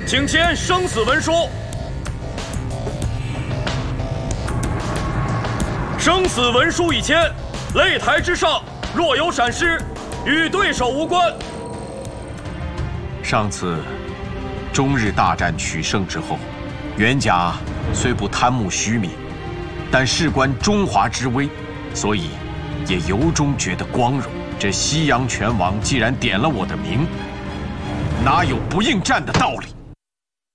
请签生死文书。生死文书已签，擂台之上若有闪失，与对手无关。 上次中日大战取胜之后，袁家虽不贪慕虚名，但事关中华之威，所以也由衷觉得光荣。这西洋拳王既然点了我的名，哪有不应战的道理？